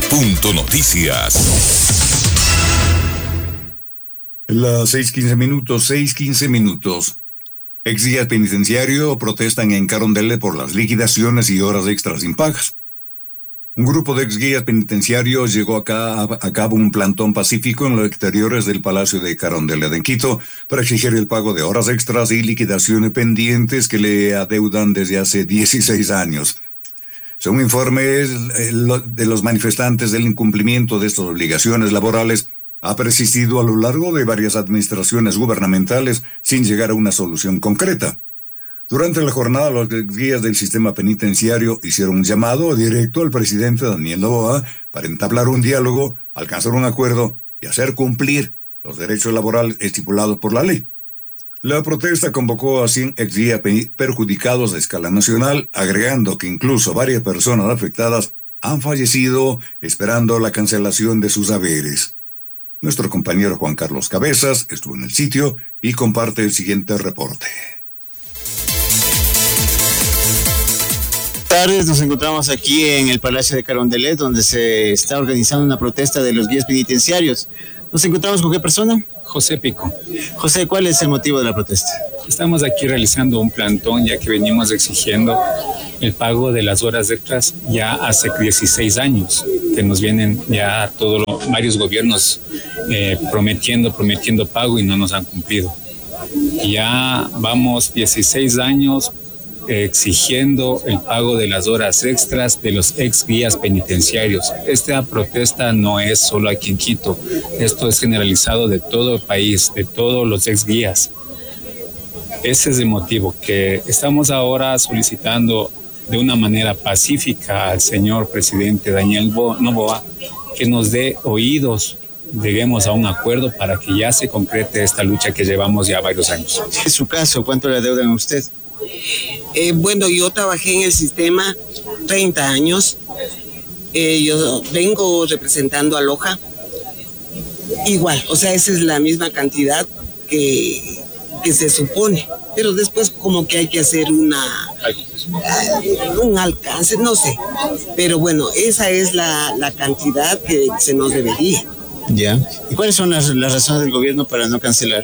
Punto Noticias. Las 6:15. Ex guías penitenciarios protestan en Carondelet por las liquidaciones y horas extras impagas. Un grupo de ex guías penitenciarios llevó a cabo un plantón pacífico en los exteriores del Palacio de Carondelet en Quito para exigir el pago de horas extras y liquidaciones pendientes que le adeudan desde hace 16 años. Según informes de los manifestantes, el incumplimiento de estas obligaciones laborales ha persistido a lo largo de varias administraciones gubernamentales sin llegar a una solución concreta. Durante la jornada, los guías del sistema penitenciario hicieron un llamado directo al presidente Daniel Noboa para entablar un diálogo, alcanzar un acuerdo y hacer cumplir los derechos laborales estipulados por la ley. La protesta convocó a 100 exguías perjudicados a escala nacional, agregando que incluso varias personas afectadas han fallecido esperando la cancelación de sus haberes. Nuestro compañero Juan Carlos Cabezas estuvo en el sitio y comparte el siguiente reporte. Tardes, nos encontramos aquí en el Palacio de Carondelet, donde se está organizando una protesta de los guías penitenciarios. ¿Nos encontramos con qué persona? José Pico. José, ¿cuál es el motivo de la protesta? Estamos aquí realizando un plantón ya que venimos exigiendo el pago de las horas extras ya hace 16 años, que nos vienen ya varios gobiernos prometiendo pago y no nos han cumplido. Ya vamos 16 años exigiendo el pago de las horas extras de los ex guías penitenciarios. Esta protesta no es solo aquí en Quito, esto es generalizado de todo el país, de todos los ex guías. Ese es el motivo, que estamos ahora solicitando de una manera pacífica al señor presidente Daniel Noboa que nos dé oídos, lleguemos a un acuerdo para que ya se concrete esta lucha que llevamos ya varios años. En su caso, ¿cuánto le adeudan a usted? Bueno, yo trabajé en el sistema 30 años. Yo vengo representando a Loja. Igual, o sea, esa es la misma cantidad que se supone. Pero después como que hay que hacer un alcance, no sé. Pero bueno, esa es la cantidad que se nos debería. Ya. ¿Y cuáles son las razones del gobierno para no cancelar?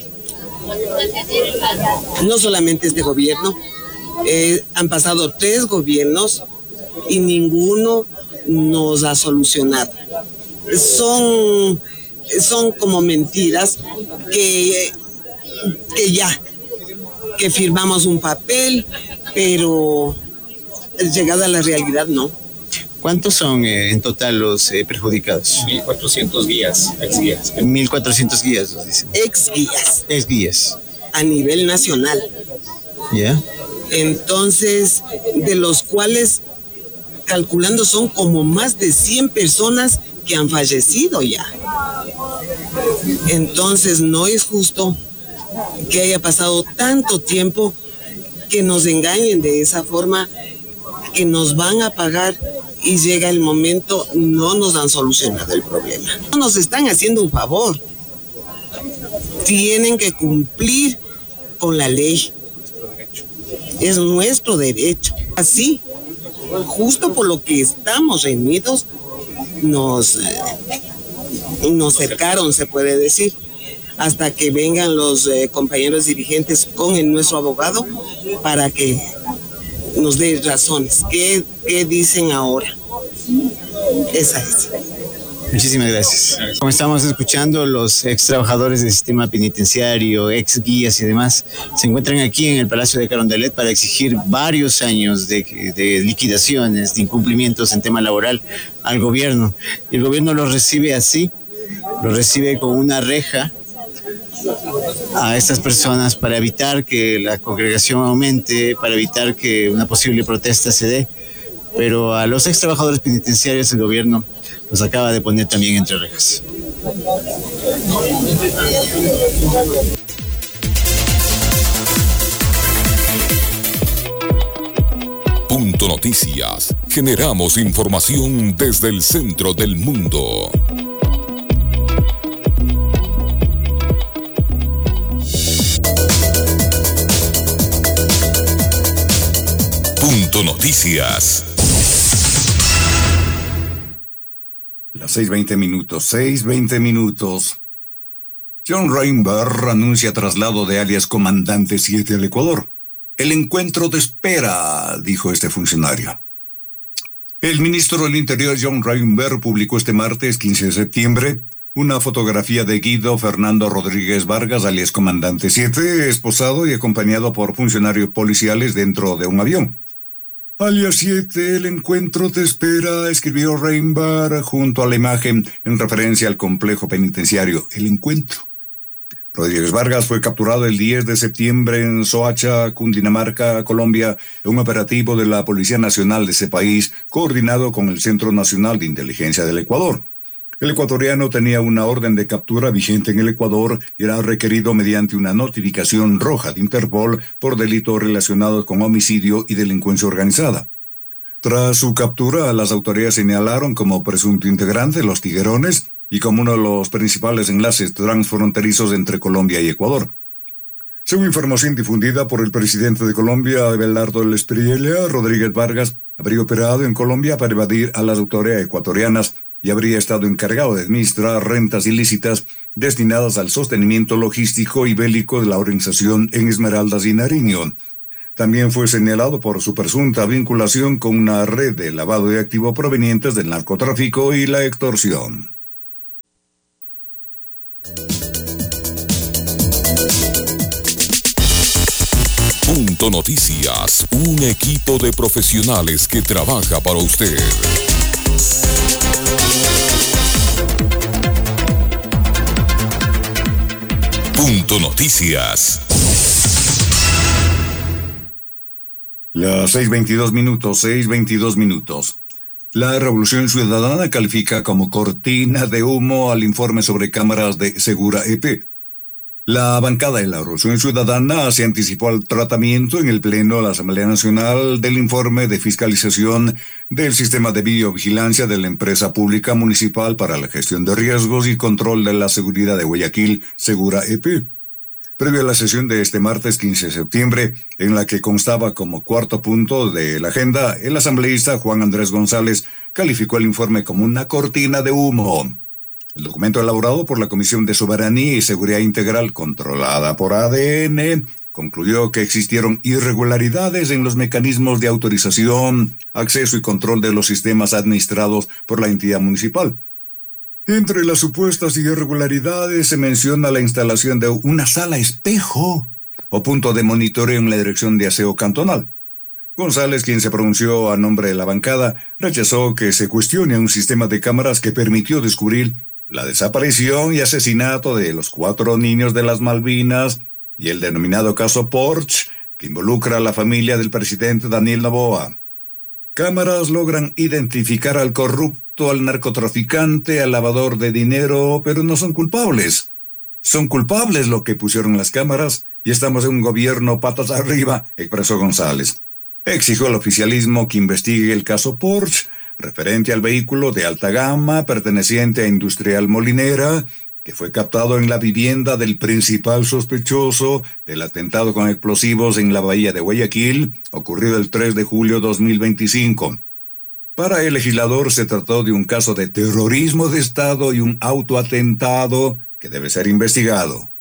No solamente este gobierno, han pasado 3 gobiernos y ninguno nos ha solucionado. Son como mentiras que firmamos un papel, pero llegada a la realidad no. ¿Cuántos son en total los perjudicados? 1.400 guías, ex guías. 1.400 guías, nos dicen. Ex guías. Ex guías. A nivel nacional. ¿Ya? Entonces, de los cuales, calculando, son como más de 100 personas que han fallecido ya. Entonces, no es justo que haya pasado tanto tiempo que nos engañen de esa forma, que nos van a pagar y llega el momento, no nos han solucionado el problema. No nos están haciendo un favor. Tienen que cumplir con la ley. Es nuestro derecho. Así, justo por lo que estamos reunidos, nos cercaron, se puede decir, hasta que vengan los compañeros dirigentes con nuestro abogado para que nos dé razones. ¿Qué dicen ahora? Esa es. Muchísimas gracias. Como estamos escuchando, los ex trabajadores del sistema penitenciario, ex guías y demás, se encuentran aquí en el Palacio de Carondelet para exigir varios años de liquidaciones, de incumplimientos en tema laboral al gobierno. Y el gobierno los recibe así, los recibe con una reja a estas personas para evitar que la congregación aumente, para evitar que una posible protesta se dé. Pero a los ex trabajadores penitenciarios el gobierno los acaba de poner también entre rejas. Punto Noticias. Generamos información desde el centro del mundo. Punto Noticias. Las 6:20, 6:20. John Rainbow anuncia traslado de alias Comandante 7 al Ecuador. El encuentro te espera, dijo este funcionario. El ministro del Interior, John Rainbow, publicó este martes 15 de septiembre una fotografía de Guido Fernando Rodríguez Vargas, alias Comandante 7, esposado y acompañado por funcionarios policiales dentro de un avión. Alias 7, el encuentro te espera, escribió Rainbow junto a la imagen en referencia al complejo penitenciario El Encuentro. Rodríguez Vargas fue capturado el 10 de septiembre en Soacha, Cundinamarca, Colombia, en un operativo de la Policía Nacional de ese país, coordinado con el Centro Nacional de Inteligencia del Ecuador. El ecuatoriano tenía una orden de captura vigente en el Ecuador y era requerido mediante una notificación roja de Interpol por delitos relacionados con homicidio y delincuencia organizada. Tras su captura, las autoridades señalaron como presunto integrante los Tiguerones y como uno de los principales enlaces transfronterizos entre Colombia y Ecuador. Según información difundida por el presidente de Colombia, Abelardo del Espriella, Rodríguez Vargas habría operado en Colombia para evadir a las autoridades ecuatorianas y habría estado encargado de administrar rentas ilícitas destinadas al sostenimiento logístico y bélico de la organización en Esmeraldas y Nariño. También fue señalado por su presunta vinculación con una red de lavado de activos provenientes del narcotráfico y la extorsión. Punto Noticias, un equipo de profesionales que trabaja para usted. Punto Noticias. Las 6:22. La Revolución Ciudadana califica como cortina de humo al informe sobre cámaras de Segura EP. La bancada de la Revolución Ciudadana se anticipó al tratamiento en el Pleno de la Asamblea Nacional del informe de fiscalización del sistema de videovigilancia de la empresa pública municipal para la gestión de riesgos y control de la seguridad de Guayaquil, Segura EP. Previo a la sesión de este martes 15 de septiembre, en la que constaba como cuarto punto de la agenda, el asambleísta Juan Andrés González calificó el informe como una cortina de humo. El documento elaborado por la Comisión de Soberanía y Seguridad Integral, controlada por ADN, concluyó que existieron irregularidades en los mecanismos de autorización, acceso y control de los sistemas administrados por la entidad municipal. Entre las supuestas irregularidades se menciona la instalación de una sala espejo o punto de monitoreo en la dirección de aseo cantonal. González, quien se pronunció a nombre de la bancada, rechazó que se cuestione un sistema de cámaras que permitió descubrir la desaparición y asesinato de los 4 niños de las Malvinas y el denominado caso Porsche, que involucra a la familia del presidente Daniel Noboa. Cámaras logran identificar al corrupto, al narcotraficante, al lavador de dinero, pero no son culpables. Son culpables lo que pusieron las cámaras y estamos en un gobierno patas arriba, expresó González. Exigió al oficialismo que investigue el caso Porsche, referente al vehículo de alta gama perteneciente a Industrial Molinera, que fue captado en la vivienda del principal sospechoso del atentado con explosivos en la bahía de Guayaquil, ocurrido el 3 de julio de 2025. Para el legislador se trató de un caso de terrorismo de Estado y un autoatentado que debe ser investigado.